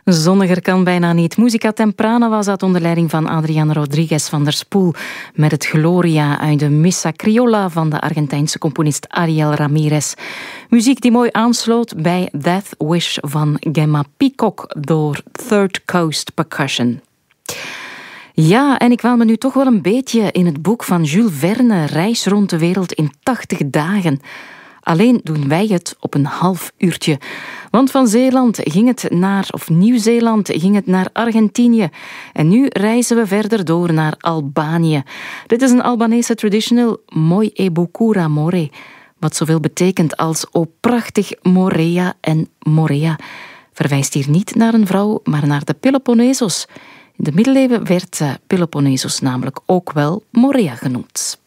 Zonniger kan bijna niet. Musica Temprana was dat onder leiding van Adrián Rodríguez van der Spoel met het Gloria uit de Missa Criolla van de Argentijnse componist Ariel Ramírez. Muziek die mooi aansloot bij Death Wish van Gemma Peacock door Third Coast Percussion. Ja, en ik waal me nu toch wel een beetje in het boek van Jules Verne, Reis rond de wereld in 80 dagen. Alleen doen wij het op een half uurtje. Want van Zeeland ging het naar, of Nieuw-Zeeland ging het naar Argentinië. En nu reizen we verder door naar Albanië. Dit is een Albanese traditional, Moi e Bukura More. Wat zoveel betekent als o prachtig Morea en Morea. Verwijst hier niet naar een vrouw, maar naar de Peloponnesos. In de middeleeuwen werd Peloponnesos namelijk ook wel Morea genoemd.